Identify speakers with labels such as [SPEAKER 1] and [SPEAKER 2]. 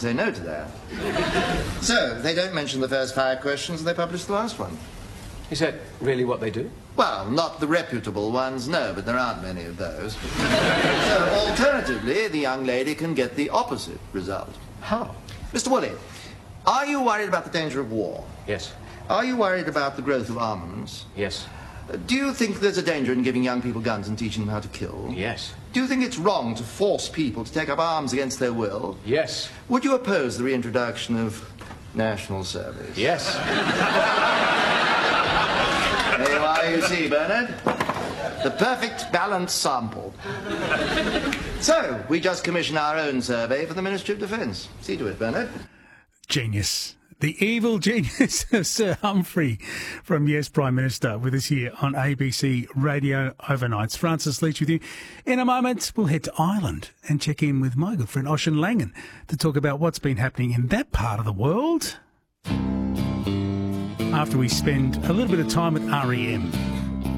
[SPEAKER 1] say no to that. So, they don't mention the first 5 questions and they publish the last one.
[SPEAKER 2] Is that really what they do?
[SPEAKER 1] Well, not the reputable ones, no, but there aren't many of those. So, alternatively, the young lady can get the opposite result.
[SPEAKER 2] How?
[SPEAKER 1] Mr. Woolley, are you worried about the danger of war?
[SPEAKER 2] Yes.
[SPEAKER 1] Are you worried about the growth of armaments?
[SPEAKER 2] Yes.
[SPEAKER 1] Do you think there's a danger in giving young people guns and teaching them how to kill?
[SPEAKER 2] Yes.
[SPEAKER 1] Do you think it's wrong to force people to take up arms against their will?
[SPEAKER 2] Yes.
[SPEAKER 1] Would you oppose the reintroduction of national service?
[SPEAKER 2] Yes.
[SPEAKER 1] There you are, you see, Bernard. The perfect balanced sample. So, we just commissioned our own survey for the Ministry of Defence. See to it, Bernard.
[SPEAKER 3] Genius. The evil genius of Sir Humphrey from Yes Prime Minister with us here on ABC Radio Overnights. Francis Leach with you. In a moment, we'll head to Ireland and check in with my good friend Oisin Langan to talk about what's been happening in that part of the world after we spend a little bit of time at REM.